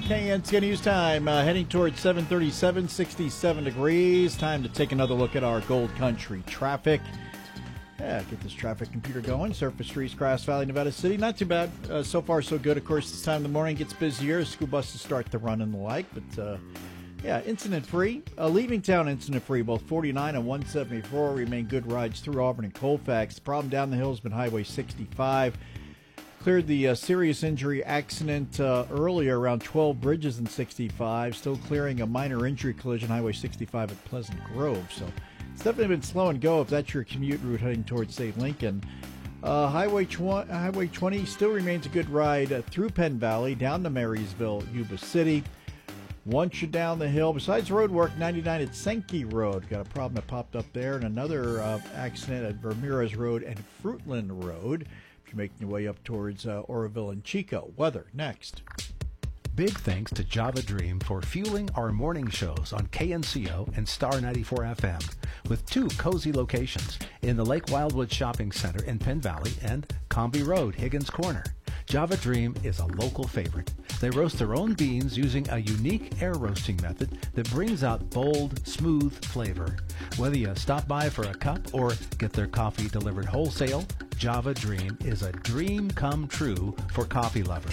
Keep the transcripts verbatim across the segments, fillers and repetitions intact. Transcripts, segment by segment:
K N C News Time, uh, heading towards seven thirty-seven, sixty-seven degrees. Time to take another look at our Gold Country traffic. Yeah, get this traffic computer going. Surface Streets, Grass Valley, Nevada City. Not too bad. Uh, so far, so good. Of course, this time of the morning gets busier. School buses start to run and the like. But, uh, yeah, incident-free. Uh, leaving town incident-free. Both forty-nine and one seventy-four remain good rides through Auburn and Colfax. The problem down the hill has been Highway sixty-five. Cleared the uh, serious injury accident uh, earlier around twelve Bridges and sixty-five. Still clearing a minor injury collision, Highway sixty-five at Pleasant Grove. So it's definitely been slow and go if that's your commute route heading towards Saint Lincoln. Uh, Highway, tw- Highway twenty still remains a good ride uh, through Penn Valley, down to Marysville, Yuba City. Once you're down the hill, besides road work, ninety-nine at Sankey Road. Got a problem that popped up there. And another uh, accident at Ramirez Road and Fruitland Road. If you're making your way up towards uh, Oroville and Chico. Weather, next. Big thanks to Java Dream for fueling our morning shows on K N C O and Star ninety-four F M with two cozy locations in the Lake Wildwood Shopping Center in Penn Valley and Comby Road, Higgins Corner. Java Dream is a local favorite. They roast their own beans using a unique air roasting method that brings out bold, smooth flavor. Whether you stop by for a cup or get their coffee delivered wholesale, Java Dream is a dream come true for coffee lovers.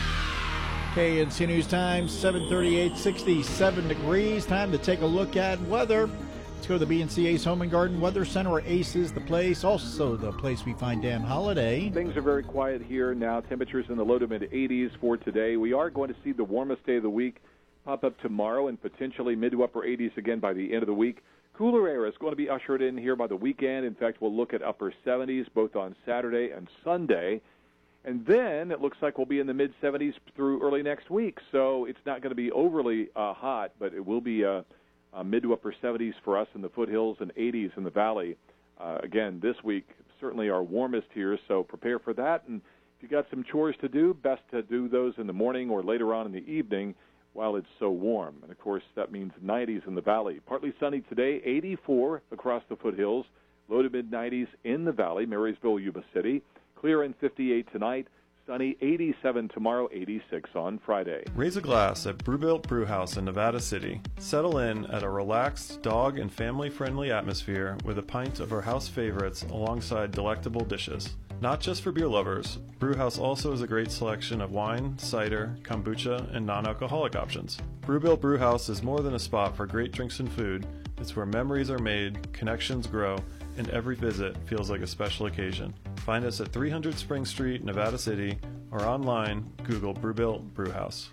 K N C News Time, seven thirty-eight, sixty-seven degrees. Time to take a look at weather. Let's go to the B and C Ace Home and Garden Weather Center, where Ace is the place, also the place we find Dan Holiday. Things are very quiet here now. Temperatures in the low to mid eighties for today. We are going to see the warmest day of the week pop up tomorrow and potentially mid to upper eighties again by the end of the week. Cooler air is going to be ushered in here by the weekend. In fact, we'll look at upper seventies both on Saturday and Sunday. And then it looks like we'll be in the mid-seventies through early next week. So it's not going to be overly uh, hot, but it will be uh, uh, mid to upper seventies for us in the foothills and eighties in the valley. Uh, again, this week, certainly our warmest here, so prepare for that. And if you got some chores to do, best to do those in the morning or later on in the evening while it's so warm. And, of course, that means nineties in the valley. Partly sunny today, eighty-four across the foothills, low to mid-nineties in the valley, Marysville, Yuba City. Clear and fifty-eight tonight, sunny, eighty-seven tomorrow, eighty-six on Friday. Raise a glass at Brewbuilt Brewhouse in Nevada City. Settle in at a relaxed, dog and family-friendly atmosphere with a pint of our house favorites alongside delectable dishes. Not just for beer lovers, Brewhouse also has a great selection of wine, cider, kombucha, and non-alcoholic options. Brewbuilt Brewhouse is more than a spot for great drinks and food. It's where memories are made, connections grow, and every visit feels like a special occasion. Find us at three hundred Spring Street, Nevada City, or online, Google Brewbuilt Brewhouse.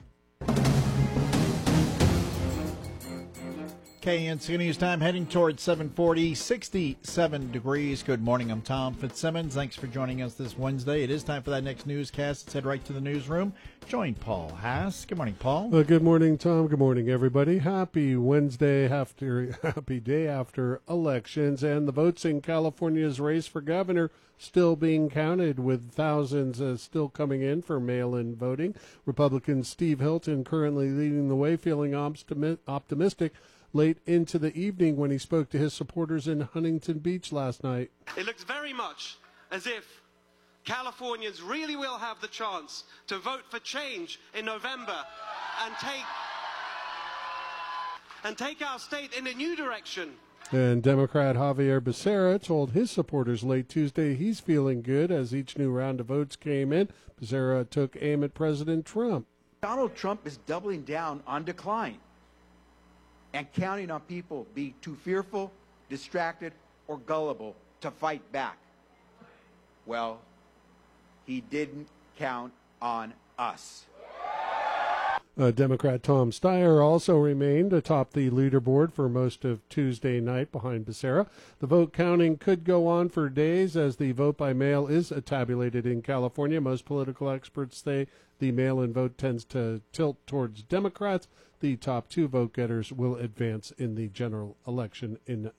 K N C News Time, heading towards seven forty, sixty-seven degrees. Good morning, I'm Tom Fitzsimmons. Thanks for joining us this Wednesday. It is time for that next newscast. Let's head right to the newsroom. Join Paul Haas. Good morning, Paul. Well, good morning, Tom. Good morning, everybody. Happy Wednesday, after, happy day after elections, and the votes in California's race for governor still being counted, with thousands uh, still coming in for mail-in voting. Republican Steve Hilton currently leading the way, feeling optimi- optimistic late into the evening when he spoke to his supporters in Huntington Beach last night. It looks very much as if Californians really will have the chance to vote for change in November and take and take our state in a new direction. And Democrat Javier Becerra told his supporters late Tuesday he's feeling good as each new round of votes came in. Becerra took aim at President Trump. Donald Trump is doubling down on decline and counting on people being too fearful, distracted, or gullible to fight back. Well, he didn't count on us. Uh, Democrat Tom Steyer also remained atop the leaderboard for most of Tuesday night behind Becerra. The vote counting could go on for days as the vote by mail is tabulated in California. Most political experts say the mail-in vote tends to tilt towards Democrats. The top two vote getters will advance in the general election in